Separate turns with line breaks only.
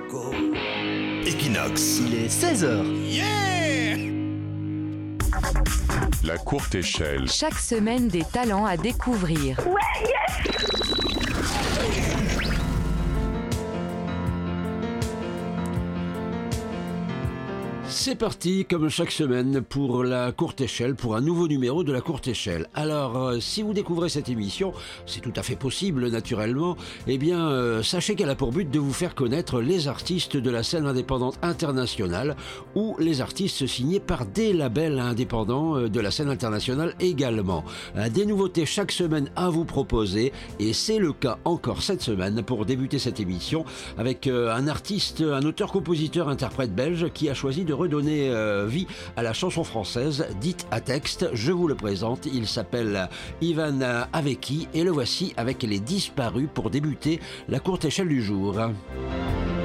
Franco. Equinox.
Il est 16h.
Yeah!
La courte échelle.
Chaque semaine, des talents à découvrir.
C'est parti, comme chaque semaine, pour la courte échelle, pour un nouveau numéro de la courte échelle. Alors, si vous découvrez cette émission, c'est tout à fait possible, naturellement, eh bien, sachez qu'elle a pour but de vous faire connaître les artistes de la scène indépendante internationale ou les artistes signés par des labels indépendants de la scène internationale également. Des nouveautés chaque semaine à vous proposer, et c'est le cas encore cette semaine pour débuter cette émission avec un artiste, un auteur-compositeur-interprète belge qui a choisi de redonner vie à la chanson française dite à texte. Je vous le présente, il s'appelle Ivan Aveki et le voici avec Les Disparus pour débuter la courte échelle du jour.